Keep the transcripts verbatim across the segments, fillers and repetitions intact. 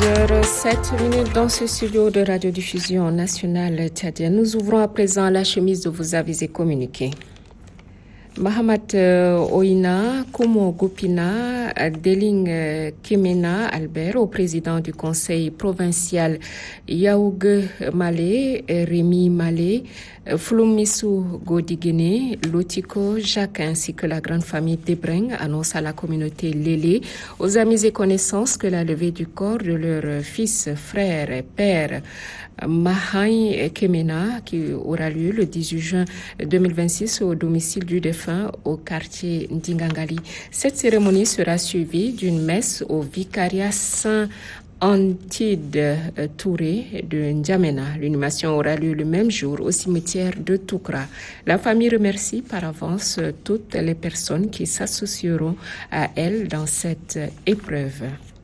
heures sept minutes dans ce studio de radiodiffusion nationale tchadienne. Nous ouvrons à présent la chemise de vos avis et communiqués. Mahamat Oina, Kumo Gopina, Deling Kemena Albert, au président du conseil provincial Yaoug Malé, Rémi Malé, Floumisu Godigene, Lotiko, Jacques ainsi que la grande famille Debreng annoncent à la communauté Lélé, aux amis et connaissances que la levée du corps de leur fils, frère et père Mahaï Kemena, qui aura lieu le dix-huit juin deux mille vingt-six au domicile du défunt au quartier Ndingangali. Cette cérémonie sera suivie d'une messe au vicariat Saint Antide Touré de N'Djamena. L'inhumation aura lieu le même jour au cimetière de Toukra. La famille remercie par avance toutes les personnes qui s'associeront à elle dans cette épreuve.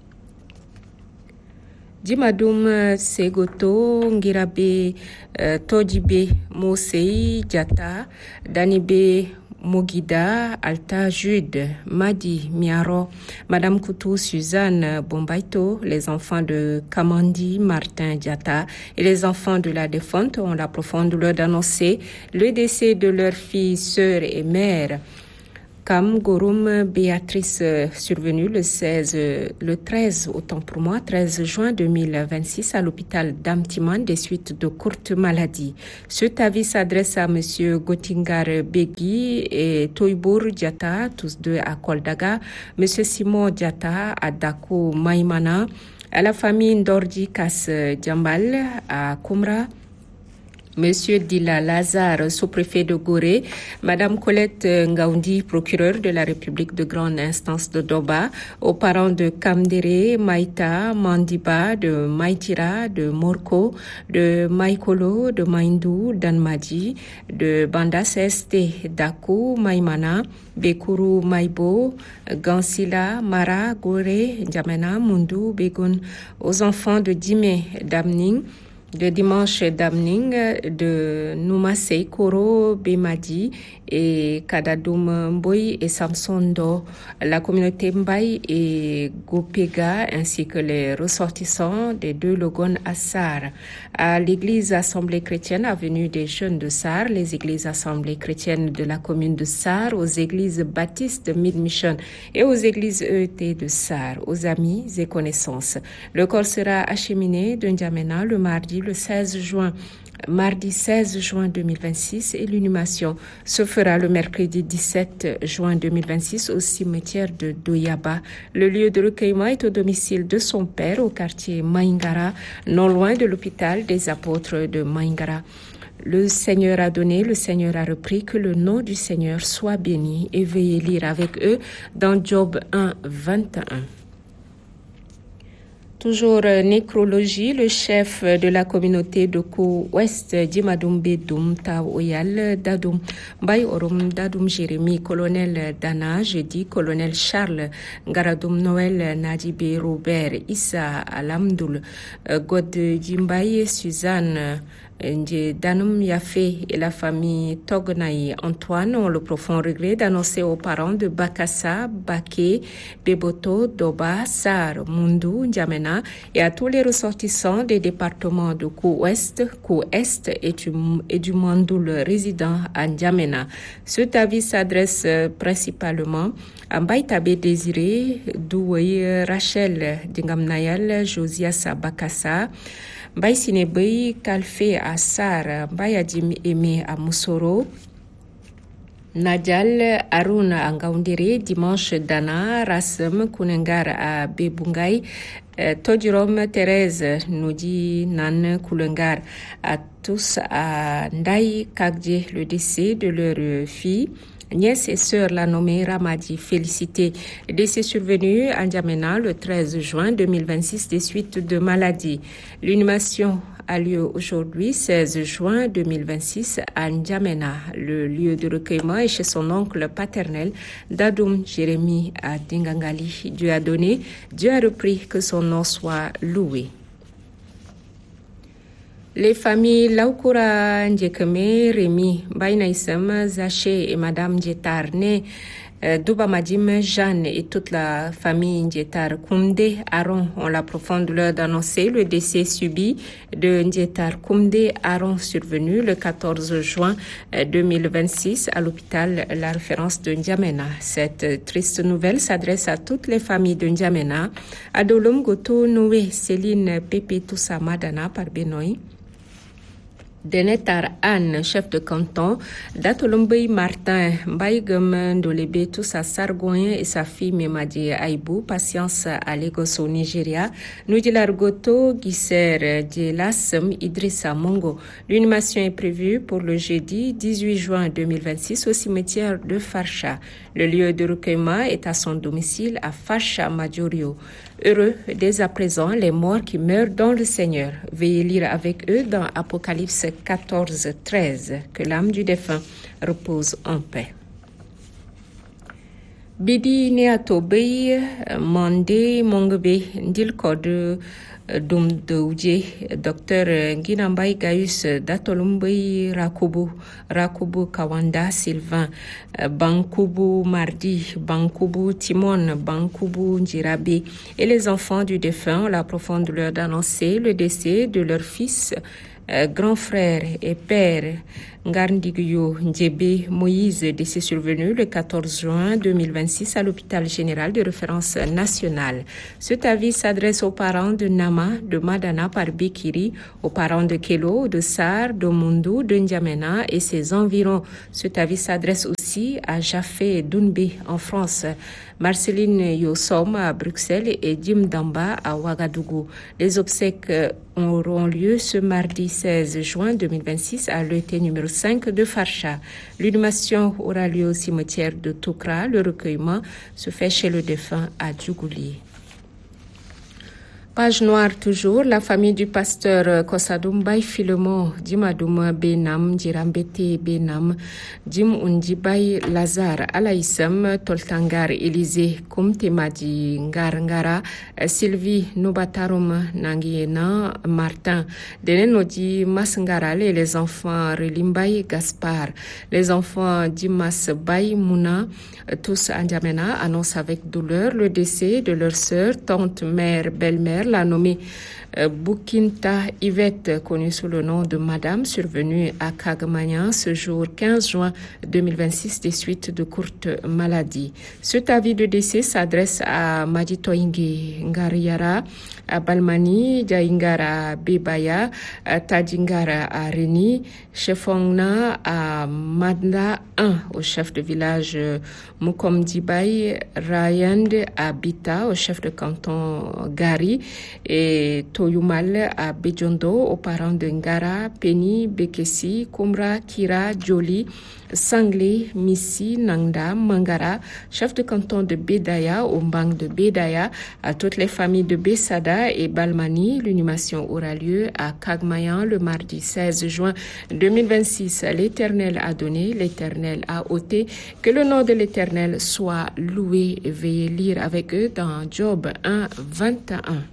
Dimadoum Segoto, Ngirabe Todibe Mosei Diata, Danibe Mogida, Alta Jude, Madi Miaro, Madame Koutou, Suzanne Bombaito, les enfants de Kamandi, Martin Diata et les enfants de la défunte ont la profonde douleur d'annoncer le décès de leur fille, sœur et mère. Kam Gorum Béatrice, survenue le seize, le treize, autant pour moi, treize juin deux mille vingt-six à l'hôpital d'Amtiman des suites de courtes maladies. Ce avis s'adresse à Monsieur Gotingar Begui et Toibour Diata, tous deux à Koldaga, Monsieur Simon Diata à Dako Maïmana, à la famille Ndordi Kas Djambal à Koumra, Monsieur Dila Lazare, sous-préfet de Gorée, Madame Colette Ngaoundi, procureure de la République de grande instance de Doba, aux parents de Kamdere, Maïta, Mandiba, de Maïtira, de Morko, de Maïkolo, de Maïndou, d'Anmadi, de Banda C S T, Dakou, Maïmana, Bekuru, Maïbo, Gansila, Mara, Gorée, Djamena, Mundu, Begun, aux enfants de Dime, Damning, de dimanche Damning, de Noumasei Koro, Bemadi et Kadadoum Mboy et Samsondo, la communauté Mbaye et Gopega ainsi que les ressortissants des deux Logon à Sar. À l'église Assemblée chrétienne avenue des Jeunes de Sar, les églises Assemblées chrétiennes de la commune de Sar, aux églises baptistes Mid-Mission et aux églises E E T de Sar, aux amis et connaissances. Le corps sera acheminé de N'Djamena le mardi le seize juin. Mardi seize juin deux mille vingt-six et l'inhumation se fera le mercredi dix-sept juin deux mille vingt-six au cimetière de Doyaba. Le lieu de recueillement est au domicile de son père au quartier Maïngara, non loin de l'hôpital des apôtres de Maïngara. Le Seigneur a donné, le Seigneur a repris, que le nom du Seigneur soit béni et veuillez lire avec eux dans Job un, vingt et un. Toujours nécrologie, le chef de la communauté de Ko-Ouest, Dimadoum Bedoum Taoyal Dadoum Bay Orum Dadoum Jérémy, colonel Dana, jeudi, colonel Charles Ngaradoum Noël Nadibé Robert Issa Alamdoul, God Djimbaye Suzanne Ndje Danum Yafé et la famille Tognaï Antoine ont le profond regret d'annoncer aux parents de Bakassa, Baké, Beboto, Doba, Sar, Mundu, N'Djamena et à tous les ressortissants des départements de Ko-Ouest, Ko-Est et du, et du Mandoul résidant à N'Djamena. Ce avis s'adresse principalement à Mbaïtabé Désiré, Douay, Rachel Dingamnayal, Josias Bakassa, Mbaye Sinebey, Kalfe à Sar, Mbaye Adim Aimé à Moussoro, Nadjal Aruna à Ngaoundéré, Dimanche Dana, Rassem Kounengar à Bebungay, Todirom Thérèse Noudi Nan Koulengar, à tous à Ndaï Kagdje, le décès de leur fille. Nièce et sœur la nommée Ramadi. Félicité. Décès survenu à N'Djamena le treize juin deux mille vingt-six des suites de maladies. L'inhumation a lieu aujourd'hui, seize juin deux mille vingt-six, à N'Djamena. Le lieu de recueillement est chez son oncle paternel, Dadoum Jérémy à Dingangali. Dieu a donné, Dieu a repris, que son nom soit loué. Les familles Laukura Ndjekeme, Rémi, Bainaïsem, Zaché et Madame Djetar, née Euh, Douba Madim, Jeanne et toute la famille Ndjetar Koumdé Aron ont la profonde douleur d'annoncer le décès subi de Ndjetar Koumdé Aron survenu le quatorze juin deux mille vingt-six à l'hôpital La Référence de N'Djamena. Cette triste nouvelle s'adresse à toutes les familles de N'Djamena, à Dolom Goto Noé, Céline Pépé Toussa Madana par Benoît, Denetar Anne, chef de canton, Datolombey Martin, Mbaïgum Ndolebe Toussa Sargoyen et sa fille Memadi Aïbou, patience à Lagos au Nigeria, Noudilar Goto, Gisser Djelassem, Idrissa Mongo. L'inhumation est prévue pour le jeudi dix-huit juin deux mille vingt-six au cimetière de Farsha. Le lieu de recueillement est à son domicile à Farsha Majorio. Heureux dès à présent les morts qui meurent dans le Seigneur. Veuillez lire avec eux dans Apocalypse quatorze treize. Que l'âme du défunt repose en paix. Bidi Neatobey, Mandé Mongbe, Ndilkode, Dum Doudje, docteur Nginambay Gaius Datolumbey Rakubu, Rakubu Kawanda Sylvain, Bankubu Mardi, Bankubu Timon, Bankubu Njirabi et les enfants du défunt ont la profonde douleur d'annoncer le décès de leur fils, euh, grand frère et père Ngarndigyo Ndjebe Moïse, décès survenu le quatorze juin deux mille vingt-six à l'hôpital général de référence nationale. Cet avis s'adresse aux parents de Nama, de Madana par Bekiri, aux parents de Kelo, de Sar, de Mundu, de N'Djamena et ses environs. Cet avis s'adresse aussi à Jafé Dounbe en France, Marceline Yossom à Bruxelles et Jim Damba à Ouagadougou. Les obsèques auront lieu ce mardi seize juin deux mille vingt-six à l'E T numéro cinq de Farsha. L'inhumation aura lieu au cimetière de Toukra. Le recueillement se fait chez le défunt à Djougouli. Page noire toujours, la famille du pasteur Kosadoum Bay Philemon, Dimadoum Benam, Dirambete Benam, Dim Undi Bay Lazare, Alaïsam, Toltangar Élysée, Kumte Madi Ngarangara, Sylvie Nobatarum Nangiena, Martin, Denenodi Masngaral et les enfants Relimbay Gaspard. Les enfants Dimas Bay Mouna, tous à N'Djamena, annoncent avec douleur le décès de leur sœur, tante, mère, belle-mère, la nommée euh, Boukinta Yvette, connue sous le nom de Madame, survenue à Kagmanya ce jour quinze juin deux mille vingt-six des suites de courtes maladies. Cet avis de décès s'adresse à Maditoingi Ngariara, à Balmani, Jaingara Bebaya, à Tadingara à Reni, Chefongna à Manda un, au chef de village Mukomdibay, Rayand à Bita, au chef de canton Gari, et Toyumal à Bejondo, aux parents de Ngara, Peni, Bekesi, Kumra, Kira, Joli, Sanglé, Missi, Nangda, Mangara, chef de canton de Bedaya, au Mbang de Bedaya, à toutes les familles de Besada et Balmani. L'inhumation aura lieu à Kagmayan le mardi seize juin deux mille vingt-six. L'Éternel a donné, l'Éternel a ôté. Que le nom de l'Éternel soit loué. Veuillez lire avec eux dans Job un, vingt et un.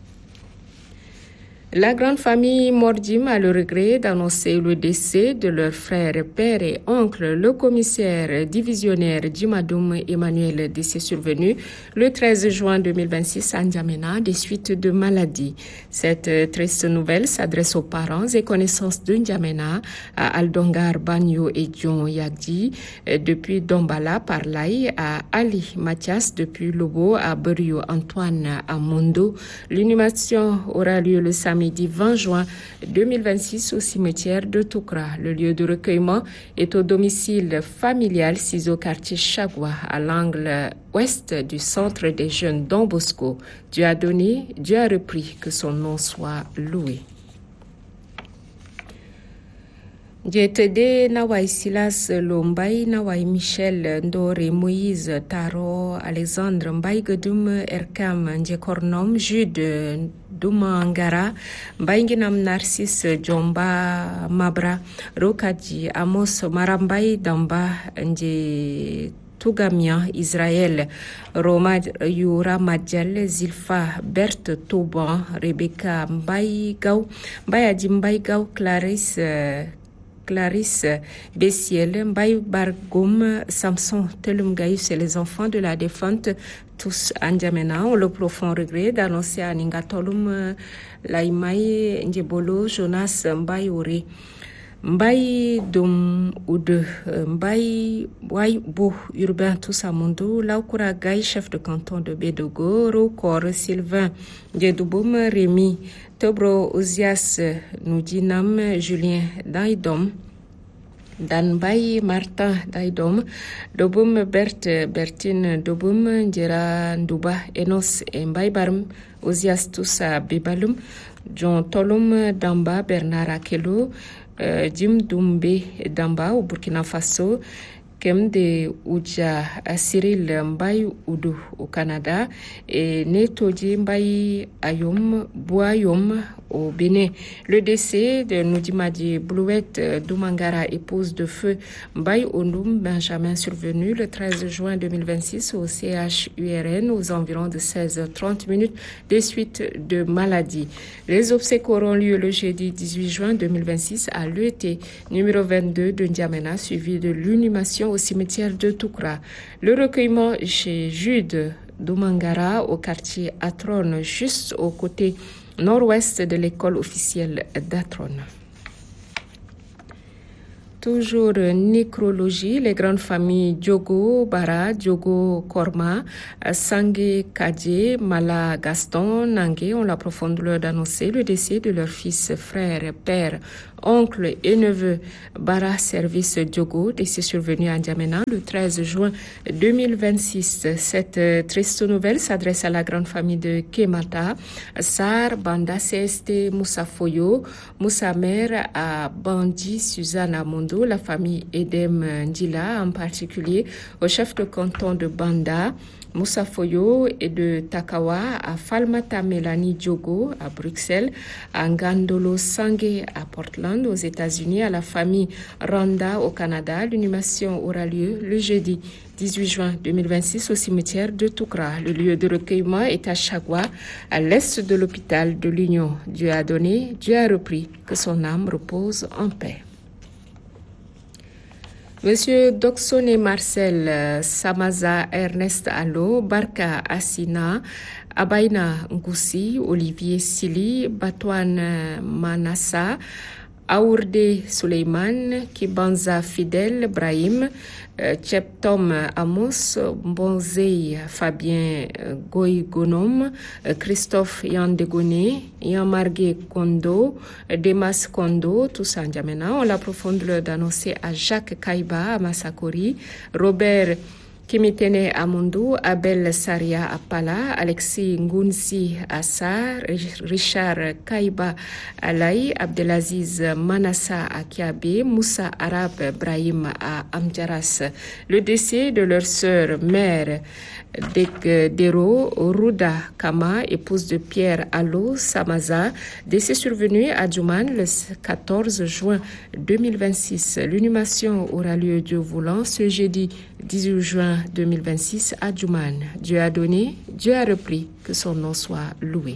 La grande famille Mordim a le regret d'annoncer le décès de leur frère, père et oncle, le commissaire divisionnaire Djimadoum Emmanuel, décès survenu le treize juin deux mille vingt-six à N'Djamena des suites de maladie. Cette triste nouvelle s'adresse aux parents et connaissances de N'Djamena, à Aldongar, Bagno et Dion Yagdi, depuis Dombala par Laï, à Ali Mathias depuis Lobo, à Berio Antoine à Mondo. L'inhumation aura lieu le samedi Midi vingt juin deux mille vingt-six au cimetière de Toukra. Le lieu de recueillement est au domicile familial six au quartier Chagua, à l'angle ouest du centre des jeunes Don Bosco. Dieu a donné, Dieu a repris, que son nom soit loué. Jetede Nawai Silas Lombay, Nawai Michel Ndore Moïse Taro Alexandre Mbay Gedum Erkam Ndjekornom Jude Dumangara Mbaynginam Narcisse Jomba Mabra Rokadji Amos Marambay Damba Ndje Tougamia, Israël, Roma Yura Madjal, Zilfa, Berthe Touban, Rebecca Mbaye Gaw, Mbaye Mbaye Gaw, Clarisse Clarisse Bessiel, Mbaye Bargoum, Samson Telumgaï, c'est les enfants de la défunte, tous à N'Djamena, ont le profond regret d'annoncer à Ningatolum Laïmaï Ndjebolo Jonas Mbaye Ore. Mbaye Dom Oude, Mbaye Waibo, urbain Toussamondo, Laukura Gaï, chef de canton de Bédogo, Rokor Sylvain Djedouboum, Rémi Tobro Ozias Noudinam, Julien Daïdom, Dan Mbaye Martin Daïdom, Doboum Berthe Bertine Doboum, Ndjera Ndouba Enos et Mbaye Barm, Ozias Toussa Bebaloum, John Tolum Damba, Bernard Akelo, Euh, Jim Doumbé Damba au Burkina Faso, Kemde Oudja Cyril Mbaye Oudou au Canada et Netoji Mbaye Ayom Boayom au Bénin. Le décès de Noudimadi Blouette Doumangara, épouse de feu Mbaye Ondoum Benjamin, survenu le treize juin deux mille vingt-six au C H U R N aux environs de seize heures trente des suites de maladie. Les obsèques auront lieu le jeudi dix-huit juin deux mille vingt-six à l'U E T numéro vingt-deux de N'Djamena, suivi de l'inhumation au cimetière de Toukra. Le recueillement chez Jude Doumangara au quartier Atron, juste au côté nord-ouest de l'école officielle d'Atron. Toujours nécrologie, les grandes familles Diogo Bara, Diogo Korma, Sangue Kadje, Mala Gaston, Nangue ont la profonde douleur d'annoncer le décès de leur fils, frère, père, oncle et neveu Bara Service Diogo, décès survenu à N'Djamena le treize juin deux mille vingt-six. Cette triste nouvelle s'adresse à la grande famille de Kemata, Sar, Banda, C S T, Moussa Foyo, Moussa Mère, à Bandi, Suzanne Amondo, la famille Edem Ndila, en particulier au chef de canton de Banda, Moussa Foyo, et de Takawa à Falmata Mélanie Diogo à Bruxelles, à Ngandolo Sangue à Portland aux États-Unis, à la famille Randa au Canada. L'inhumation aura lieu le jeudi dix-huit juin deux mille vingt-six au cimetière de Toukra. Le lieu de recueillement est à Chagua, à l'est de l'hôpital de l'Union. Dieu a donné, Dieu a repris, que son âme repose en paix. Monsieur Doxone Marcel, Samaza Ernest Allo, Barka Assina, Abaina Ngoussi, Olivier Sili, Batouane Manassa, Aourde Suleiman, Kibanza Fidel Brahim, Cheptom Amos, Bonzei Fabien Goigonom, Christophe Yandegone, Yamargue Kondo, Demas Kondo, tous à N'Djamena. On la profondeur d'annoncer à Jacques Kaiba à Massakori, Robert Kimitene Amundu, Abel Saria Apala, Alexis Ngunsi Assar, Richard Kaiba Alaï, Abdelaziz Manassa à Kiabe, Moussa Arab Brahim à Amjaras. Le décès de leur sœur mère Dero Ruda Kama, épouse de Pierre Allo Samaza, décès survenu à Djouman le quatorze juin deux mille vingt-six. L'inhumation aura lieu, Dieu voulant, ce jeudi dix-huit juin deux mille vingt-six à Djouman. Dieu a donné, Dieu a repris, que son nom soit loué.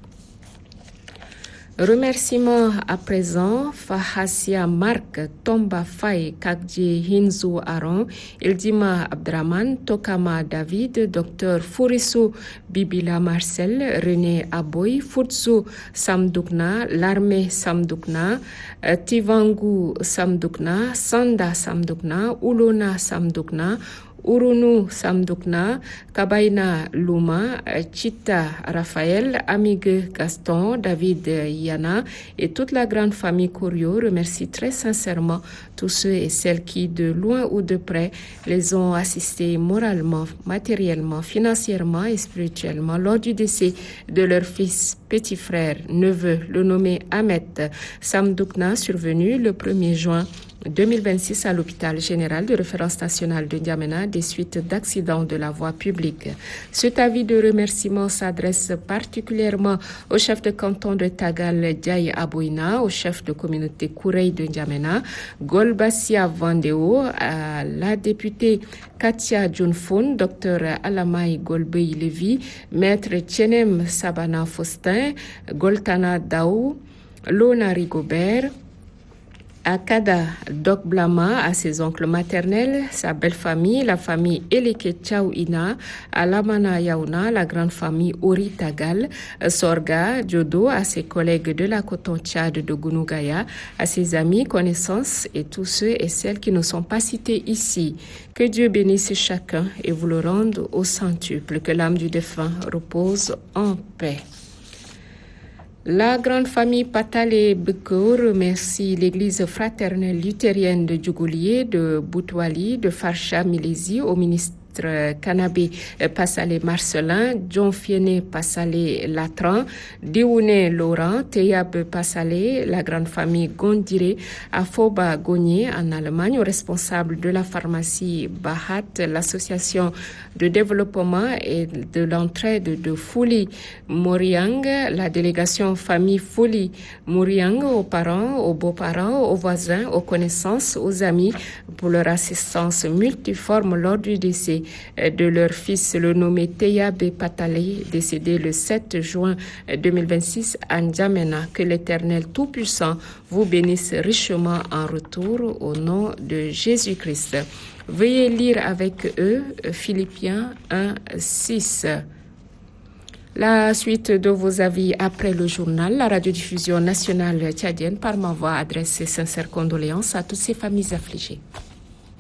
Remerciements à présent, Fahassia Marc, Tomba Faye, Kakje Hinzu Aron, Ildima Abdraman, Tokama David, Docteur Fourisso Bibila Marcel, René Aboy, Futsu Samdukna, L'armée Samdukna, Tivangu Samdukna, Sanda Samdukna, Ulona Samdukna, Urunu Samdukna, Kabaina Luma, Chita Raphaël, Amigue Gaston, David Yana et toute la grande famille Corio remercie très sincèrement tous ceux et celles qui, de loin ou de près, les ont assistés moralement, matériellement, financièrement et spirituellement lors du décès de leur fils, petit frère, neveu, le nommé Ahmed Samdukna, survenu le premier juin deux mille vingt-six à l'hôpital général de référence nationale de N'Djamena des suites d'accidents de la voie publique. Cet avis de remerciement s'adresse particulièrement au chef de canton de Tagal Diaye Abouina, au chef de communauté Kourey de N'Djamena, Golbassia Vandeo, à la députée Katia Djounfoun, docteur Alamay Golbey Levi, maître Tchenem Sabana Faustin, Goltana Daou, Lona Rigobert, À Kada, Doc Blama à ses oncles maternels, sa belle famille, la famille Eleke Tchaouina, à Lamana Yaouna, la grande famille Ori Tagal, Sorga Djodo, à ses collègues de la Coton Tchad de Gounougaya, à ses amis, connaissances et tous ceux et celles qui ne sont pas cités ici. Que Dieu bénisse chacun et vous le rende au centuple, que l'âme du défunt repose en paix. La grande famille Patale Beko remercie l'église fraternelle luthérienne de Djougoulié, de Boutouali, de Farcha Milési, au ministre Kanabé Passalé Marcelin, John Fiene Passalé Latran, Diouné Laurent, Teyab Passalé, la grande famille Gondiré, Afoba Gogné en Allemagne, aux responsables de la pharmacie Bahat, l'association de développement et de l'entraide de Fouli Moriang, la délégation famille Fouli Moriang, aux parents, aux beaux-parents, aux voisins, aux connaissances, aux amis pour leur assistance multiforme lors du décès de leur fils, le nommé Teyab Patale, décédé le sept juin deux mille vingt-six à N'Djamena. Que l'Éternel Tout-Puissant vous bénisse richement en retour au nom de Jésus-Christ. Veuillez lire avec eux Philippiens un, six. La suite de vos avis après le journal, la radiodiffusion nationale tchadienne par ma voix adresse ses sincères condoléances à toutes ces familles affligées.